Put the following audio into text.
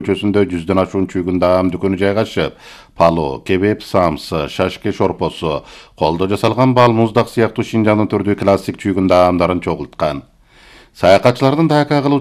көчөсүндө 100дөн ашуун чүйгүн таам дүкөнү жайгашып, палоо, кебеп, самсы, шашке шорпосу, колдо жасалган бал, муздак сыяктуу Шинжаңдын түрдүү классик чүйгүн таамдарын чогулткан. Саякатчылардын дака кылуу